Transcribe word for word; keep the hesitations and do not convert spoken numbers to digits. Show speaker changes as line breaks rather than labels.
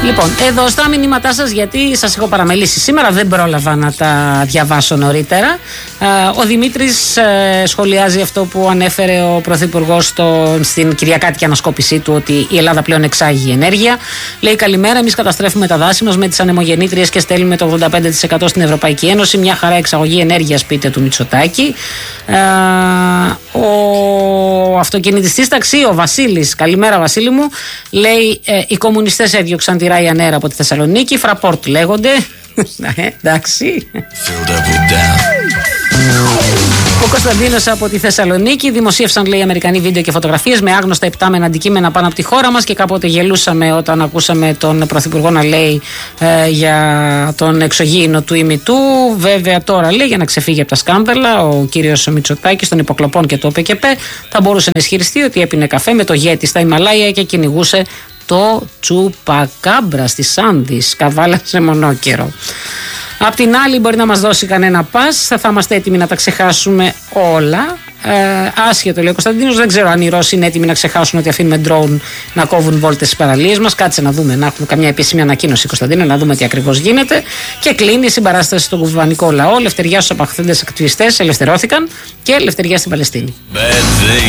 Λοιπόν, εδώ στα μηνύματά σας, γιατί σας έχω παραμελήσει σήμερα, δεν πρόλαβα να τα διαβάσω νωρίτερα. Ο Δημήτρης σχολιάζει αυτό που ανέφερε ο Πρωθυπουργός στην κυριακάτικη ανασκόπησή του, ότι η Ελλάδα πλέον εξάγει ενέργεια. Λέει: καλημέρα, εμείς καταστρέφουμε τα δάση μας με τις ανεμογεννήτριες και στέλνουμε το ογδόντα πέντε τοις εκατό στην Ευρωπαϊκή Ένωση. Μια χαρά εξαγωγή ενέργειας, πείτε του Μητσοτάκη. Ο αυτοκινητιστής ταξί, ο Βασίλης, καλημέρα Βασίλη μου, λέει: ε, οι κομμουνιστές έδιωξαν τη Ryanair από τη Θεσσαλονίκη, Fraport λέγονται. ε, εντάξει. Ο Κωνσταντίνος από τη Θεσσαλονίκη: δημοσίευσαν, λέει, Αμερικανοί βίντεο και φωτογραφίες με άγνωστα υπτάμενα αντικείμενα πάνω από τη χώρα μας και κάποτε γελούσαμε όταν ακούσαμε τον Πρωθυπουργό να λέει ε, για τον εξωγήινο του ημιτού. Βέβαια τώρα, λέει, για να ξεφύγει από τα σκάνδαλα, ο κύριος Μητσοτάκης των υποκλοπών και το ΟΠΕΚΕΠΕ θα μπορούσε να ισχυριστεί ότι έπινε καφέ με το γέτη στα Ιμαλάια και κυνηγούσε το τσουπακάμπρα στις Άνδης, καβάλα σε μονόκερο. Απ' την άλλη, μπορεί να μας δώσει κανένα πας, θα είμαστε έτοιμοι να τα ξεχάσουμε όλα. Ε, άσχετο, λέει ο Κωνσταντίνος, δεν ξέρω αν οι Ρώσοι είναι έτοιμοι να ξεχάσουν ότι αφήνουμε ντρόουν να κόβουν βόλτες στις παραλίες μας. Κάτσε να δούμε, να έχουμε καμιά επίσημη ανακοίνωση, Κωνσταντίνο, να δούμε τι ακριβώς γίνεται. Και κλείνει η συμπαράσταση στον κουβανικό λαό. Ελευθεριά στους απαχθέντες ακτιβιστές ελευθερώθηκαν και ελευθεριά στην Παλαιστίνη.